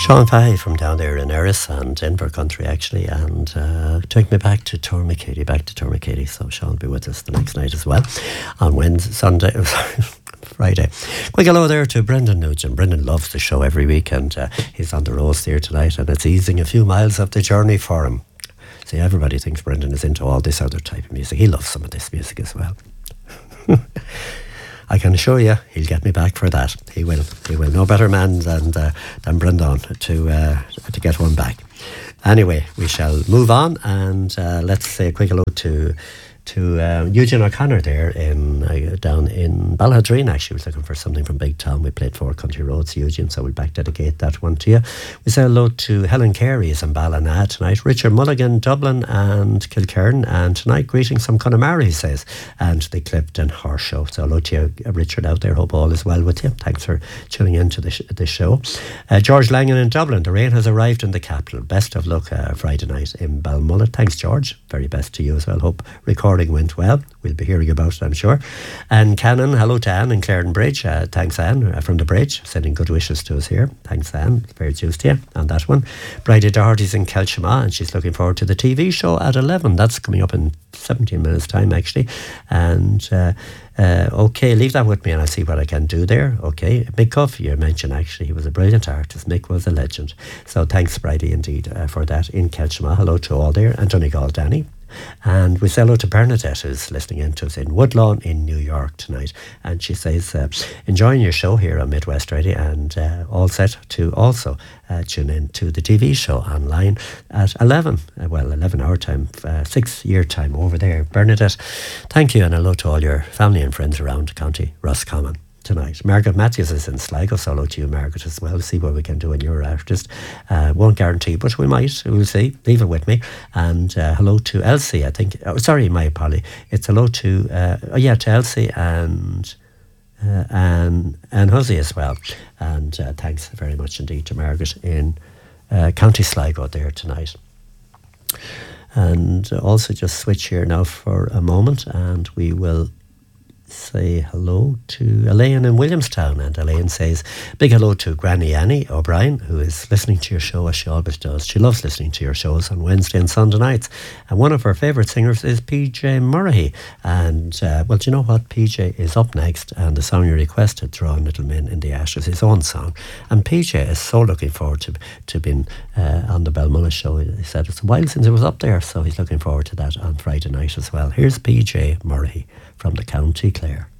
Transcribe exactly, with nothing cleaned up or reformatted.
Sean Fahey from down there in Erris and Denver country actually, and uh, took me back to Tourmakeady, back to Tourmakeady. So Sean will be with us the next night as well on Wednesday, Sunday, Friday. Quick hello there to Brendan Nugent. Brendan loves the show every week, and uh, he's on the roads there tonight, and it's easing a few miles of the journey for him. See, everybody thinks Brendan is into all this other type of music. He loves some of this music as well. I can assure you, he'll get me back for that. He will. He will. No better man than uh, than Brendan to uh, to get one back. Anyway, we shall move on, and uh, let's say a quick hello to to uh, Eugene O'Connor there in uh, down in Ballahadreen. Actually, was looking for something from Big Tom. We played four country roads, Eugene, so we'll back dedicate that one to you. We say hello to Helen Carey is in Ballina tonight, Richard Mulligan, Dublin and Kilcairn, and tonight greetings from Connemara, he says, and the Clifton Horse Show. So hello to you, Richard, out there. Hope all is well with you. Thanks for tuning in to the, sh- the show. Uh, George Langan in Dublin, the rain has arrived in the capital. Best of luck uh, Friday night in Balmullet. Thanks, George. Very best to you as well. Hope recording went well. We'll be hearing about it, I'm sure. And Cannon, hello to Anne in Clarendon Bridge. Uh, thanks, Anne, uh, from the bridge, sending good wishes to us here. Thanks, Anne. Fair dues to you on that one. Bridie Doherty's in Kelshima, and she's looking forward to the T V show at eleven. That's coming up in seventeen minutes' time, actually. And uh, uh, okay, leave that with me and I'll see what I can do there. Okay, Mick Cuff, you mentioned actually, he was a brilliant artist. Mick was a legend. So thanks, Bridie, indeed, uh, for that in Kelshima. Hello to all there. And Donegal, Danny. And we say hello to Bernadette, who's listening in to us in Woodlawn in New York tonight. And she says, uh, enjoying your show here on Midwest Radio, and uh, all set to also uh, tune in to the T V show online at eleven. Uh, well, eleven hour time, uh, six year time over there. Bernadette, thank you, and hello to all your family and friends around County Roscommon tonight. Margaret Matthews is in Sligo, so hello to you, Margaret, as well. See what we can do in your artist. Uh, won't guarantee, but we might. We'll see. Leave it with me. And uh, hello to Elsie, I think. Oh, sorry, my apology. It's hello to, uh, oh yeah, to Elsie and uh, and, and Huzzy as well. And uh, thanks very much indeed to Margaret in uh, County Sligo there tonight. And also just switch here now for a moment, and we will say hello to Elaine in Williamstown. And Elaine says big hello to Granny Annie O'Brien, who is listening to your show as she always does. She loves listening to your shows on Wednesday and Sunday nights, and one of her favourite singers is P J Murray. And uh, well, do you know what? P J is up next, and the song you requested, Drawing Little Men in the Ashes, his own song. And P J is so looking forward to to being uh, on the Balmullet show. He said it's a while since he was up there, so he's looking forward to that on Friday night as well. Here's P J Murray from the County Clare.